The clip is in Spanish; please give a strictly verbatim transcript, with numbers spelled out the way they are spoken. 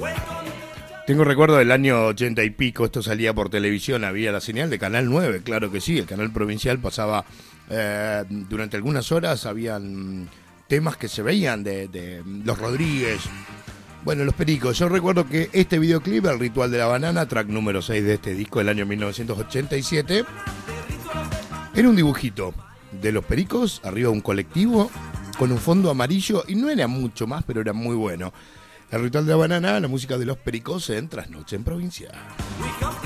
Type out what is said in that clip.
Tengo recuerdo del año ochenta y pico, esto salía por televisión, había la señal de Canal nueve, claro que sí, el canal provincial pasaba eh, durante algunas horas, habían temas que se veían de, de Los Rodríguez, bueno, Los Pericos. Yo recuerdo que este videoclip, El Ritual de la Banana, track número seis de este disco del año mil novecientos ochenta y siete, era un dibujito de Los Pericos, arriba de un colectivo, con un fondo amarillo, y no era mucho más, pero era muy bueno. El Ritual de la Banana, la música de Los Pericos en Trasnoche en Provincia.